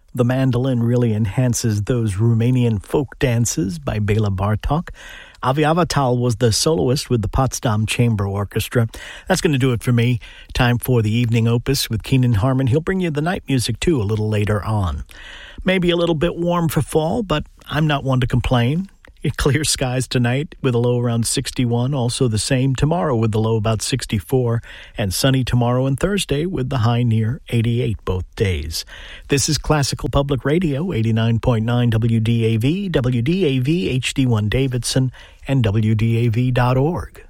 The mandolin really enhances those Romanian folk dances by Bela Bartok. Avi Avatal was the soloist with the Potsdam Chamber Orchestra. That's going to do it for me. Time for the evening opus with Keenan Harmon. He'll bring you the night music, too, a little later on. Maybe a little bit warm for fall, but I'm not one to complain. Clear skies tonight with a low around 61. Also the same tomorrow with the low about 64. And sunny tomorrow and Thursday with the high near 88 both days. This is Classical Public Radio, 89.9 WDAV, WDAV HD1 Davidson, and WDAV.org.